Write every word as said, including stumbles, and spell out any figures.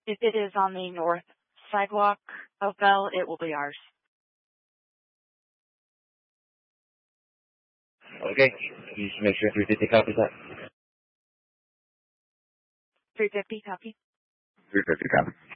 If it is on the north sidewalk of Bell, it will be ours. Okay. Please make sure three fifty copies that. three fifty, copy. three fifty copy.